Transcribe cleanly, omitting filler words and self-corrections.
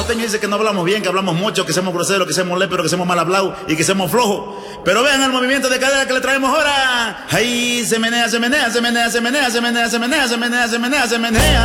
costeños dicen que no hablamos bien, que hablamos mucho, que somos groseros, que somos léperos, que somos mal hablados y que somos flojos. Pero vean el movimiento de cadera que le traemos ahora. Ahí se menea, se menea, se menea, se menea, se menea, se menea, se menea, se menea, se menea.